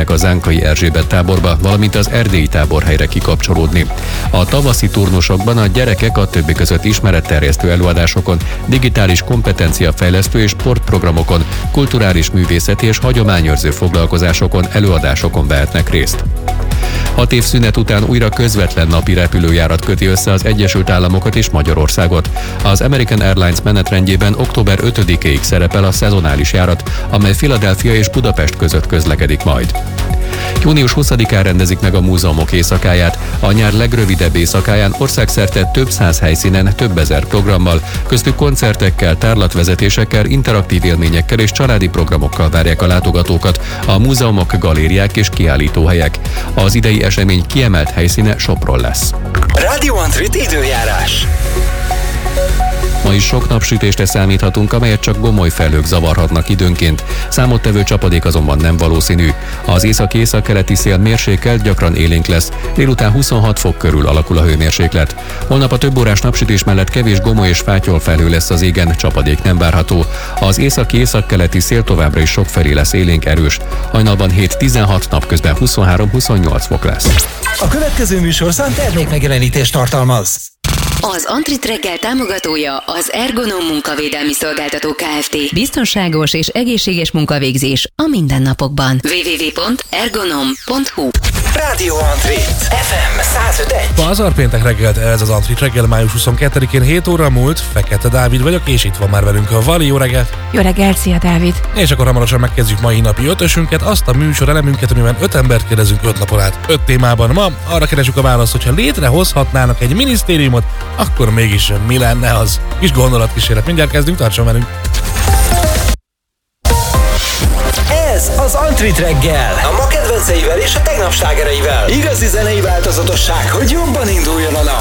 szeretnének a Zánkai Erzsébet táborba, valamint az erdélyi táborhelyre kikapcsolódni. A tavaszi turnusokban a gyerekek a többi között ismeretterjesztő előadásokon, digitális kompetenciafejlesztő és sportprogramokon, kulturális művészeti és hagyományőrző foglalkozásokon, előadásokon vehetnek részt. 6 év szünet után újra közvetlen napi repülőjárat köti össze az Egyesült Államokat és Magyarországot. Az American Airlines menetrendjében október 5-ig szerepel a szezonális járat, amely Philadelphia és Budapest között közlekedik majd. Június 20-án rendezik meg a múzeumok éjszakáját. A nyár legrövidebb éjszakáján országszerte több száz helyszínen, több ezer programmal, köztük koncertekkel, tárlatvezetésekkel, interaktív élményekkel és családi programokkal várják a látogatókat a múzeumok, galériák és kiállítóhelyek. Az idei esemény kiemelt helyszíne Sopron lesz. Radio Antrit időjárás. Ma is sok napsütésre számíthatunk, amelyet csak gomoly felhők zavarhatnak időnként. Számottevő csapadék azonban nem valószínű. Az észak-északkeleti szél mérsékelt, gyakran élénk lesz. Délután 26 fok körül alakul a hőmérséklet. Holnap a több órás napsütés mellett kevés gomoly és fátyol felhő lesz az égen, csapadék nem várható. Az észak-északkeleti szél továbbra is sokfelé lesz élénk, erős. Hajnalban 7-16, napközben 23-28 fok lesz. A következő műsorszám termékmegjelenítést tartalmaz. Az Antrit reggel támogatója az Ergonom munkavédelmi szolgáltató Kft. Biztonságos és egészséges munkavégzés a mindennapokban. www.ergonom.hu. Radio Antrit FM 105.1. Pazarpéntek reggelt, ez az Antrit reggel, május 22-én 7 óra múlt. Fekete Dávid vagyok, és itt van már velünk a Vali. Jó reggelt! Jó reggelt, szia Dávid! És akkor hamarosan megkezdjük mai napi ötösünket, azt a műsor elemünket, amiben 5 embert kérdezünk 5 napon át. 5 témában ma arra keresünk a választ, hogyha létrehozhatnának egy minisztériumot, akkor mégis mi lenne az? Kis gondolatkísérlet. Mindjárt kezdünk, tartson velünk! Ez az Antrit reggel. A ma kedvenceivel és a tegnap slágereivel. Igazi zenei változatosság, hogy jobban induljon a nap.